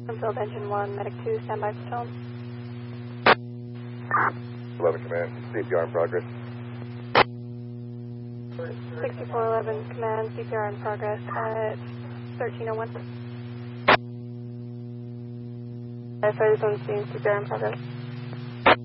Field Engine 1, Medic 2, standby for tone. 11 Command, CPR in progress. 6411 Command, CPR in progress at 1301. Fire zone scene, CPR in progress.